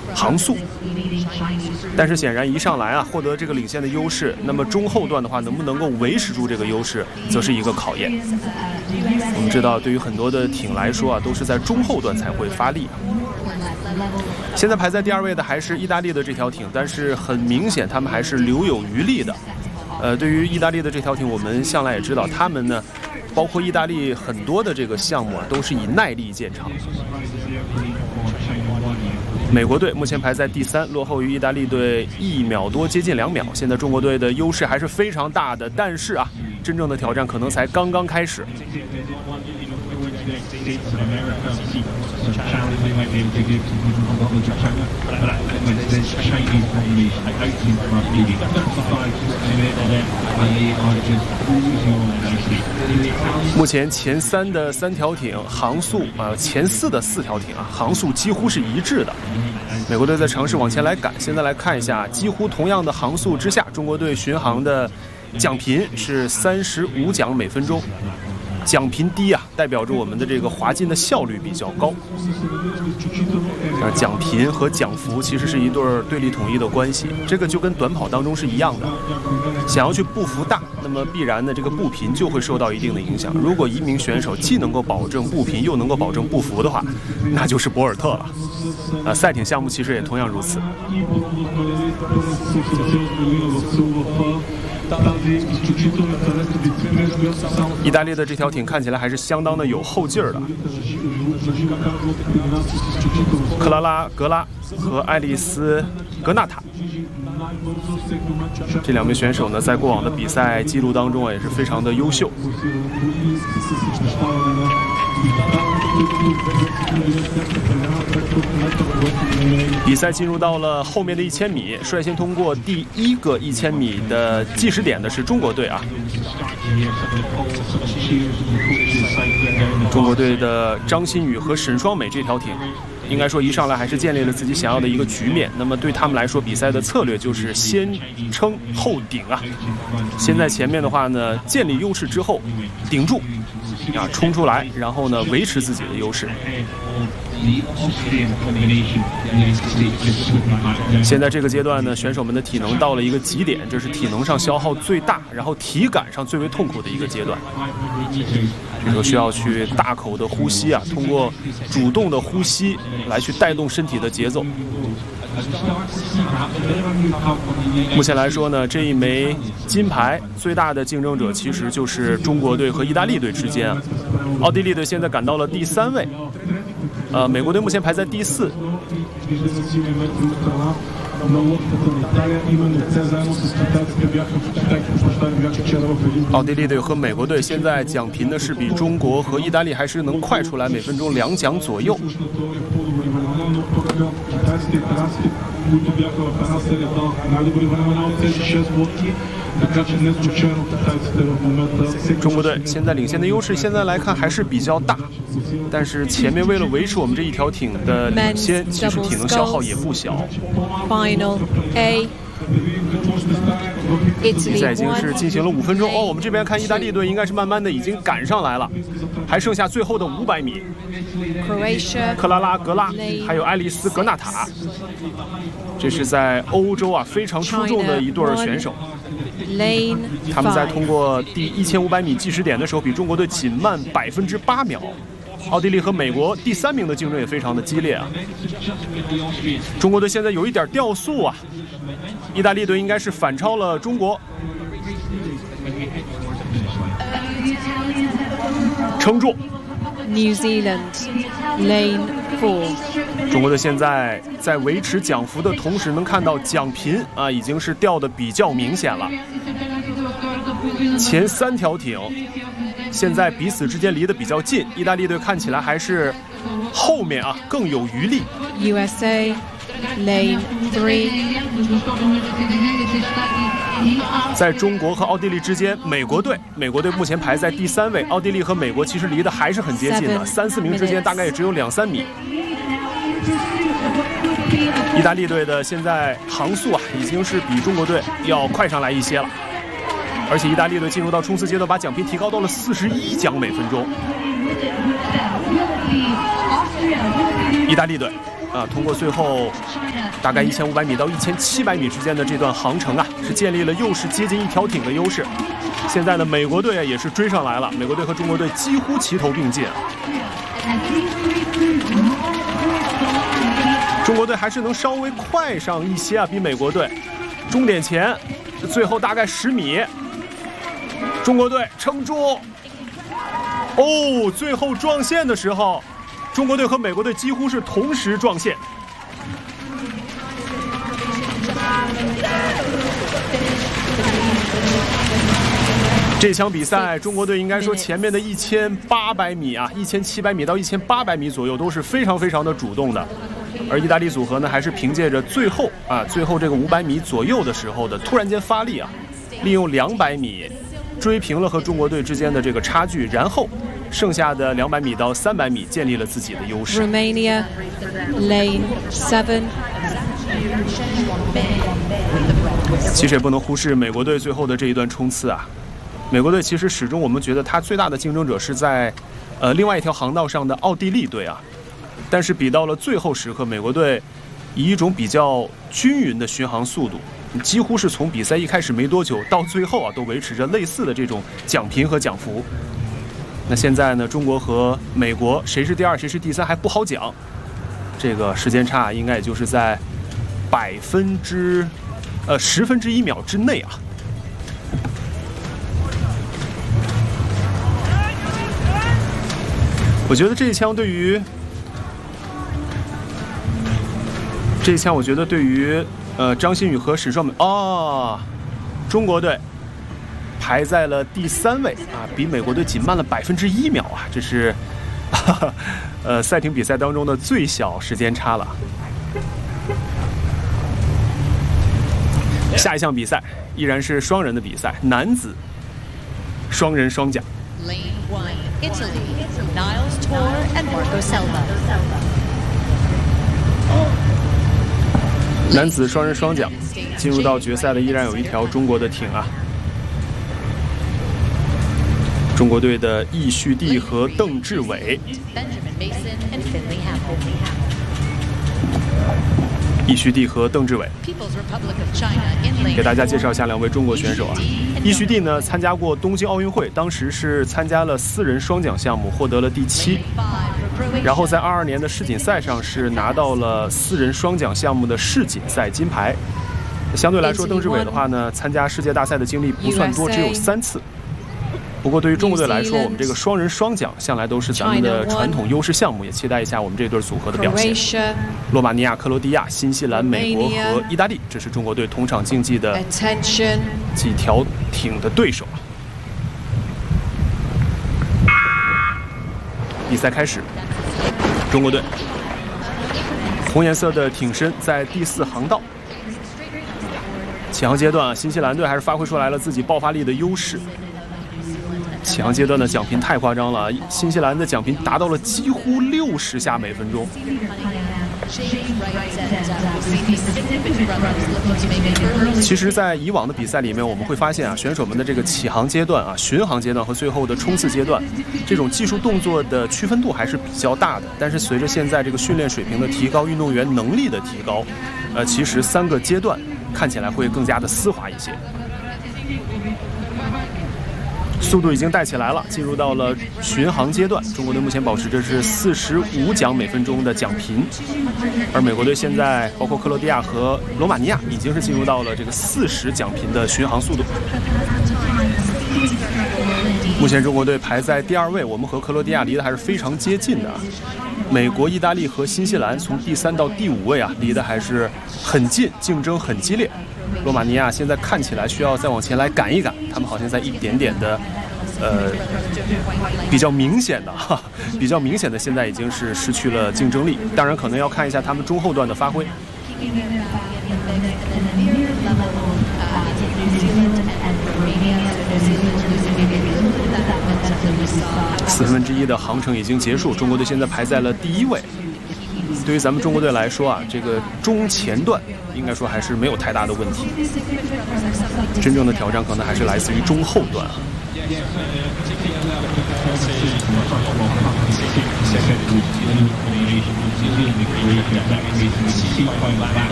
航速。但是显然一上来啊，获得这个领先的优势，那么中后段的话，能不能够维持住这个优势，则是一个考验。我们知道，对于很多的艇来说啊，都是在中后段才会发力。现在排在第2位的还是意大利的这条艇，但是很明显他们还是留有余力的。对于意大利的这条艇，我们向来也知道，他们呢，包括意大利很多的这个项目啊，都是以耐力见长。美国队目前排在第3，落后于意大利队1秒多，接近2秒。现在中国队的优势还是非常大的，但是啊，真正的挑战可能才刚刚开始。目前前3的3条艇航速前4的4条艇啊，航速几乎是一致的。美国队在尝试往前来赶。现在来看一下，几乎同样的航速之下，中国队巡航的桨频是35桨每分钟。桨频低啊，代表着我们的这个滑进的效率比较高。桨频和桨幅其实是一对对立统一的关系，这个就跟短跑当中是一样的。想要去步幅大，那么必然的这个步频就会受到一定的影响。如果一名选手既能够保证步频，又能够保证步幅的话，那就是博尔特了。赛艇项目其实也同样如此。意大利的这条艇看起来还是相当的有后劲儿的。克拉拉格拉和爱丽丝格纳塔这2名选手呢，在过往的比赛记录当中也是非常的优秀。比赛进入到了后面的1000米，率先通过第1个1000米的计时点的是中国队啊。中国队的张馨予和沈双美这条艇，应该说一上来还是建立了自己想要的一个局面。那么对他们来说，比赛的策略就是先撑后顶啊。先在前面的话呢，建立优势之后，顶住啊，冲出来，然后呢维持自己的优势。现在这个阶段呢，选手们的体能到了一个极点，这是体能上消耗最大，然后体感上最为痛苦的一个阶段。这时候需要去大口的呼吸啊，通过主动的呼吸来去带动身体的节奏。目前来说呢，这一枚金牌最大的竞争者其实就是中国队和意大利队之间啊。奥地利队现在赶到了第3位，美国队目前排在第4。奥地利队和美国队现在桨频呢是比中国和意大利还是能快出来，每分钟2桨左右。中国队现在领先的优势，现在来看还是比较大，但是前面为了维持我们这一条艇的领先，其实体能消耗也不小。 Final A。 比赛已经是进行了5分钟哦。我们这边看意大利队应该是慢慢的已经赶上来了，还剩下最后的500米。克拉拉格拉还有爱丽丝格纳塔，这是在欧洲啊非常出众的一对选手。他们在通过第1500米计时点的时候，比中国队仅慢8秒。奥地利和美国第3名的竞争也非常的激烈啊。中国队现在有一点掉速啊，意大利队应该是反超了中国。撑住 New Zealand Lane 4。 中国队现在在维持桨幅的同时，能看到桨频啊已经是掉的比较明显了。前3条艇现在彼此之间离得比较近，意大利队看起来还是后面啊更有余力。 USA Lane 3。 在中国和奥地利之间，美国队目前排在第3位，奥地利和美国其实离得还是很接近的，3、4名之间大概也只有2、3米。意大利队的现在航速啊已经是比中国队要快上来一些了。而且意大利队进入到冲刺阶段，把桨频提高到了41桨每分钟。意大利队啊，通过最后大概1500米到1700米之间的这段航程啊，是建立了又是接近一条艇的优势。现在呢，美国队也是追上来了，美国队和中国队几乎齐头并进啊。中国队还是能稍微快上一些啊，比美国队。终点前，最后大概10米，中国队撑住。哦，最后撞线的时候，中国队和美国队几乎是同时撞线。这场比赛，中国队应该说前面的1800米啊，1700米到1800米左右都是非常的主动的，而意大利组合呢，还是凭借着最后这个500米左右的时候的突然间发力啊，利用200米追平了和中国队之间的这个差距，然后剩下的200米到300米建立了自己的优势。 Romania, lane 7. 其实也不能忽视美国队最后的这一段冲刺啊。美国队其实始终我们觉得他最大的竞争者是在另外一条航道上的奥地利队啊，但是比到了最后时刻，美国队以一种比较均匀的巡航速度，几乎是从比赛一开始没多久到最后啊，都维持着类似的这种奖频和奖幅。那现在呢，中国和美国谁是第2谁是第3还不好讲，这个时间差应该也就是在10分之1秒之内啊。我觉得这一枪对于张馨予和沈双美中国队排在了第3位啊，比美国队仅慢了1%秒啊，这是赛艇比赛当中的最小时间差了。下一项比赛依然是双人的比赛，男子双人双桨。 Lane 1, Italy, Niles Tor and Marco Selva. 男子双人双桨进入到决赛的依然有一条中国的艇啊，中国队的易旭帝和邓志伟。易旭帝和邓志伟，给大家介绍一下2位中国选手啊。易旭帝呢参加过东京奥运会，当时是参加了4人双桨项目，获得了第7。然后在22年的世锦赛上是拿到了4人双桨项目的世锦赛金牌。相对来说，邓志伟的话呢，参加世界大赛的经历不算多，只有3次。不过对于中国队来说，我们这个双人双桨向来都是咱们的传统优势项目，也期待一下我们这对组合的表现。罗马尼亚、克罗地亚、新西兰、美国和意大利，这是中国队同场竞技的几条艇的对手。比赛开始，中国队红颜色的艇身在第4航道。起航阶段啊，新西兰队还是发挥出来了自己爆发力的优势。起航阶段的奖频太夸张了，新西兰的奖频达到了几乎60下每分钟。其实，在以往的比赛里面，我们会发现啊，选手们的这个起航阶段啊、巡航阶段和最后的冲刺阶段，这种技术动作的区分度还是比较大的。但是随着现在这个训练水平的提高，运动员能力的提高，其实3个阶段看起来会更加的丝滑一些。速度已经带起来了，进入到了巡航阶段。中国队目前保持着是45桨每分钟的奖频，而美国队现在包括克罗地亚和罗马尼亚已经是进入到了这个40桨频的巡航速度。目前中国队排在第2位，我们和克罗地亚离得还是非常接近的。美国、意大利和新西兰从第3到第5位啊，离得还是很近，竞争很激烈。罗马尼亚现在看起来需要再往前来赶一赶，他们好像在一点点的，比较明显的，现在已经是失去了竞争力。当然，可能要看一下他们中后段的发挥。1/4的航程已经结束，中国队现在排在了第1位。对于咱们中国队来说啊，这个中前段应该说还是没有太大的问题，真正的挑战可能还是来自于中后段啊。 6 seconds. The elimination New Zealand agree that increase in 6.1